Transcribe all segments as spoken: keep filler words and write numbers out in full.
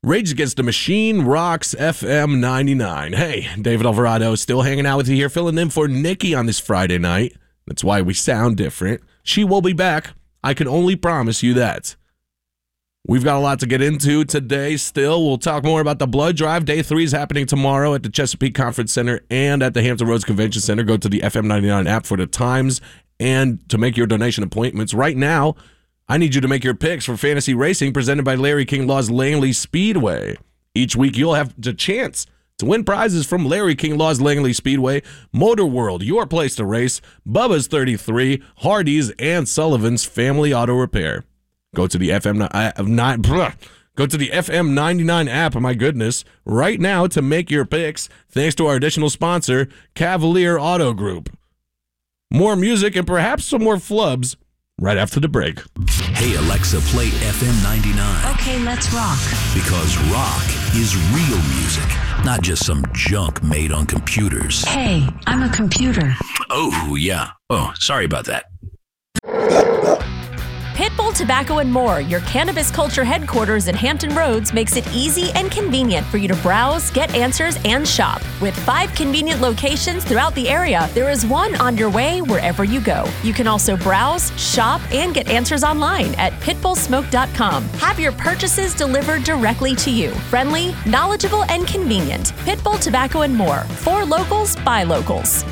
Rage Against the Machine rocks F M ninety-nine. Hey, David Alvarado still hanging out with you here, filling in for Nikki on this Friday night. That's why we sound different. She will be back. I can only promise you that. We've got a lot to get into today still. We'll talk more about the blood drive. Day three is happening tomorrow at the Chesapeake Conference Center and at the Hampton Roads Convention Center. Go to the F M ninety-nine app for the times and to make your donation appointments. Right now, I need you to make your picks for fantasy racing presented by Larry King Law's Langley Speedway. Each week, you'll have the chance to win prizes from Larry King Law's Langley Speedway, Motor World, your place to race, Bubba's thirty-three, Hardee's, and Sullivan's Family Auto Repair. Go to the F M nine, go to the F M ninety-nine app, my goodness, right now to make your picks, thanks to our additional sponsor, Cavalier Auto Group. More music and perhaps some more flubs right after the break. Hey, Alexa, play F M ninety-nine. Okay, let's rock. Because rock is real music, not just some junk made on computers. Hey, I'm a computer. Oh, yeah. Oh, sorry about that. Pitbull Tobacco and More, your cannabis culture headquarters in Hampton Roads, makes it easy and convenient for you to browse, get answers, and shop. With five convenient locations throughout the area, there is one on your way wherever you go. You can also browse, shop, and get answers online at pitbull smoke dot com. Have your purchases delivered directly to you. Friendly, knowledgeable, and convenient. Pitbull Tobacco and More. For locals, by locals.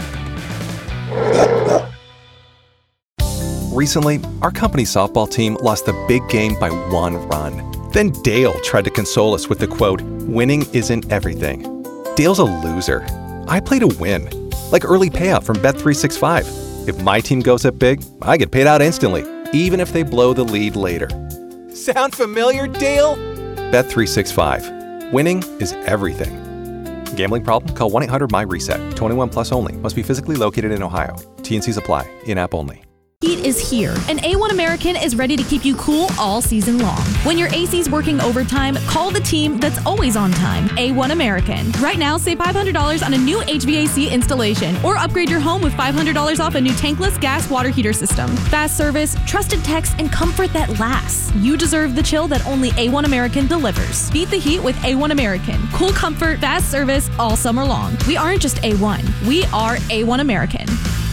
Recently, our company softball team lost the big game by one run. Then Dale tried to console us with the quote, "Winning isn't everything." Dale's a loser. I play to win. Like early payout from Bet three sixty-five. If my team goes up big, I get paid out instantly, even if they blow the lead later. Sound familiar, Dale? Bet three sixty-five. Winning is everything. Gambling problem? Call one eight hundred M Y reset. twenty-one plus only. Must be physically located in Ohio. T N Cs apply. In-app only. Heat is here, and A one American is ready to keep you cool all season long. When your A C's working overtime, call the team that's always on time, A one American. Right now, save five hundred dollars on a new H V A C installation, or upgrade your home with five hundred dollars off a new tankless gas water heater system. Fast service, trusted techs, and comfort that lasts. You deserve the chill that only A one American delivers. Beat the heat with A one American. Cool comfort, fast service, all summer long. We aren't just A one, we are A one American.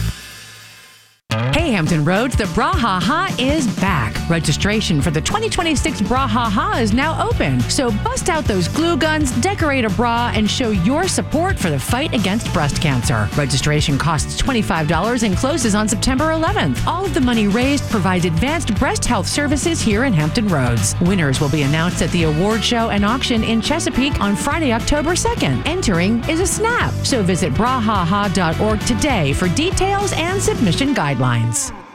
Hey, Hampton Roads, the Brawhaha is back. Registration for the twenty twenty-six Brawhaha is now open. So bust out those glue guns, decorate a bra, and show your support for the fight against breast cancer. Registration costs twenty-five dollars and closes on September eleventh. All of the money raised provides advanced breast health services here in Hampton Roads. Winners will be announced at the award show and auction in Chesapeake on Friday, October second. Entering is a snap. So visit brawhaha dot org today for details and submission guidelines.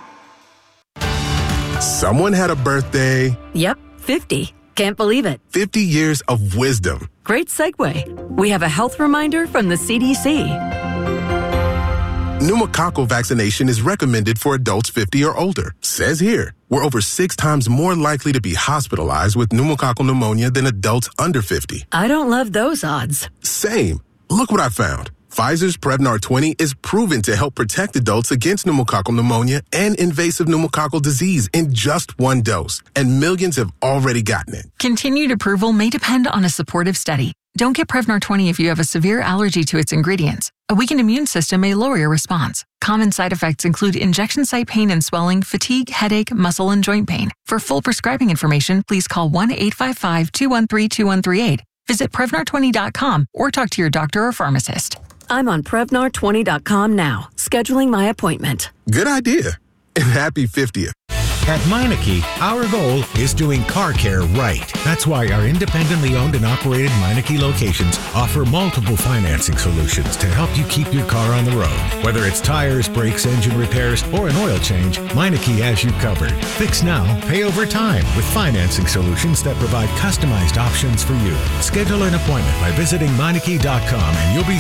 Someone had a birthday. Yep, fifty. Can't believe it. fifty years of wisdom. Great segue. We have a health reminder from the C D C. Pneumococcal vaccination is recommended for adults fifty or older. Says here, we're over six times more likely to be hospitalized with pneumococcal pneumonia than adults under fifty. I don't love those odds. Same. Look what I found. Pfizer's Prevnar twenty is proven to help protect adults against pneumococcal pneumonia and invasive pneumococcal disease in just one dose, and millions have already gotten it. Continued approval may depend on a supportive study. Don't get Prevnar twenty if you have a severe allergy to its ingredients. A weakened immune system may lower your response. Common side effects include injection site pain and swelling, fatigue, headache, muscle, and joint pain. For full prescribing information, please call one eight five five, two one three, two one three eight. Visit Prevnar twenty dot com or talk to your doctor or pharmacist. I'm on Prevnar twenty dot com now, scheduling my appointment. Good idea. And happy fiftieth. At Meineke, our goal is doing car care right. That's why our independently owned and operated Meineke locations offer multiple financing solutions to help you keep your car on the road. Whether it's tires, brakes, engine repairs, or an oil change, Meineke has you covered. Fix now, pay over time with financing solutions that provide customized options for you. Schedule an appointment by visiting Meineke dot com and you'll be